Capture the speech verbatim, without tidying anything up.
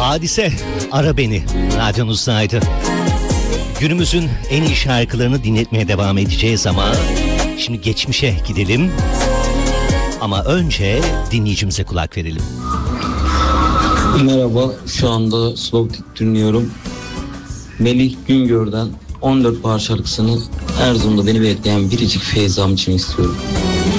Hadise Ara Beni radyonuzdaydı. Günümüzün en iyi şarkılarını dinletmeye devam edeceğiz ama şimdi geçmişe gidelim. Ama önce dinleyicimize kulak verelim. Merhaba, şu anda Slow Tip dinliyorum. Melih Güngör'den on dört Bahar şarkısını Erzurum'da beni bekleyen biricik Feyza'm için istiyorum.